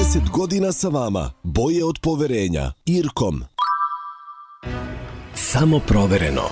30 godina sa vama. Boje od poverenja. Irkom. Samo provereno.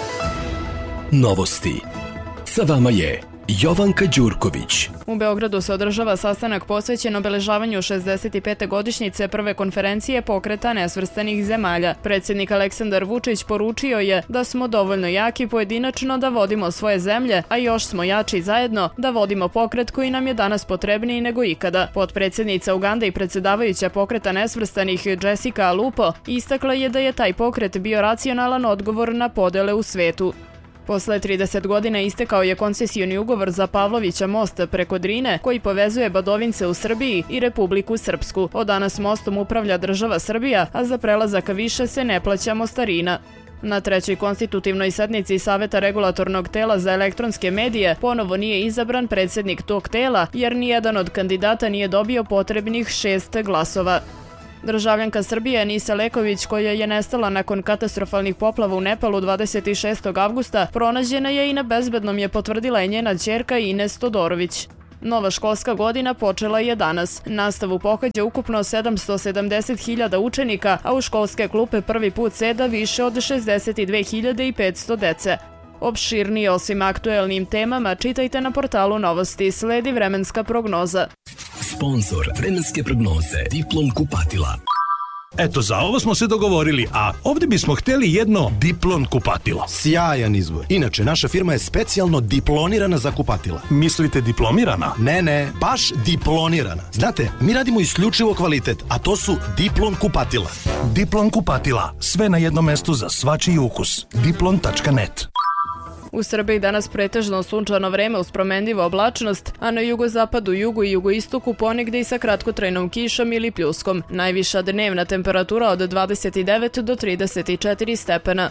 Novosti. Sa vama je Jovanka Đurković. U Beogradu se održava sastanak posvećen obeležavanju 65. godišnjice prve konferencije Pokreta nesvrstanih zemalja. Predsjednik Aleksandar Vučić poručio je da smo dovoljno jaki pojedinačno da vodimo svoje zemlje, a još smo jači zajedno da vodimo pokret koji nam je danas potrebniji nego ikada. Potpredsjednica Ugande i predsjedavajuća Pokreta nesvrstanih Jessica Alupo istakla je da je taj pokret bio racionalan odgovor na podele u svetu. Posle 30 godina istekao je koncesioni ugovor za Pavlovića most preko Drine, koji povezuje Badovince u Srbiji i Republiku Srpsku. Od danas mostom upravlja država Srbija, a za prelazak više se ne plaća mostarina. Na trećoj konstitutivnoj sednici Saveta regulatornog tela za elektronske medije ponovo nije izabran predsjednik tog tela, jer nijedan od kandidata nije dobio potrebnih 6 glasova. Državljanka Srbije Nisa Leković, koja je nestala nakon katastrofalnih poplava u Nepalu 26. avgusta, pronađena je i na bezbednom je potvrdila i njena ćerka Ines Todorović. Nova školska godina počela je danas. Nastavu pohađa ukupno 770.000 učenika, a u školske klupe prvi put seda više od 62.500 dece. Opširnije o svim aktuelnim temama čitajte na portalu Novosti. Sledi vremenska prognoza. Sponzor vremenske prognoze Diplom kupatila. Eto, za ovo smo se dogovorili, a ovdje bismo htjeli jedno Diplon kupatilo. Sjajan izbor. Inače, naša firma je specijalno diplonirana za kupatila. Mislite diplomirana? Ne, baš diplonirana. Znate, mi radimo isključivo kvalitet, a to su Diplon kupatila. Diplon kupatila. Sve na jednom mestu za svačiji ukus. Diplon.net. U Srbiji danas pretežno sunčano vreme uz promenljivu oblačnost, a na jugozapadu, jugu i jugoistoku ponegde i sa kratkotrajnom kišom ili pljuskom. Najviša dnevna temperatura od 29 do 34 stepena.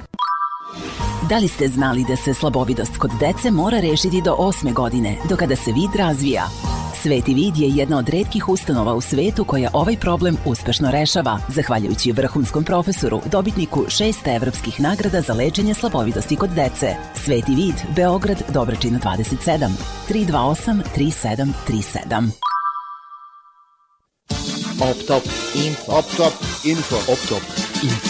Da li ste znali da se slabovidost kod dece mora rešiti do 8. godine, do kada se vid razvija? Sveti vid je jedna od retkih ustanova u svetu koja ovaj problem uspešno rešava, zahvaljujući vrhunskom profesoru, dobitniku 6 evropskih nagrada za lečenje slabovidosti kod dece. Sveti vid, Beograd, Dobračina 27, 328 3737. Optop Info.